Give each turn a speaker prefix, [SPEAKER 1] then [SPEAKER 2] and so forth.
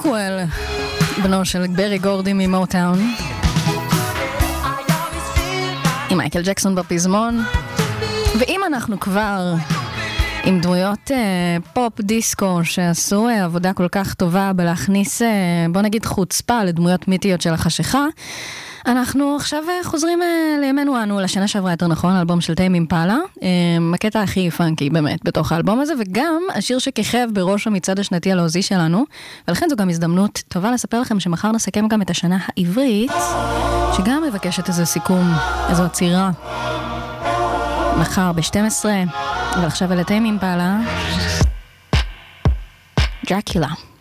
[SPEAKER 1] רוקוול, בנו של ברי גורדי ממוטאון, עם מייקל ג'קסון בפזמון. ואם אנחנו כבר עם דמויות פופ דיסקו שעשו עבודה כל כך טובה בלהכניס, בוא נגיד, חוצפה לדמויות מיתיות של החשיכה, אנחנו עכשיו חוזרים לימינו אנו, לשנה שעברה יותר נכון, אלבום של טיימ אימפלה, הקטע הכי פאנקי באמת בתוך האלבום הזה, וגם השיר שכיכב בראש המצעד השנתי הלועזי שלנו, ולכן זו גם הזדמנות טובה לספר לכם שמחר נסכם גם את השנה העברית, שגם מבקשת איזה סיכום, איזו עצירה, מחר ב-12, אבל עכשיו אלה טיימ אימפלה, דרקולה.